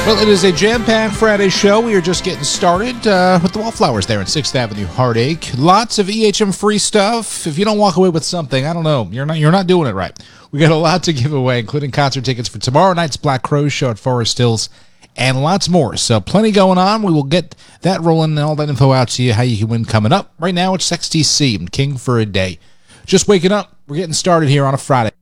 Well, it is a jam-packed Friday show. We are just getting started with the Wallflowers there in 6th Avenue, Heartache. Lots of EHM free stuff. If you don't walk away with something, I don't know, you're not doing it right. We got a lot to give away, including concert tickets for tomorrow night's Black Crowes show at Forest Hills, and lots more. So plenty going on. We will get that rolling and all that info out to you, how you can win coming up. Right now, it's XTC and King for a Day. Just waking up. We're getting started here on a Friday.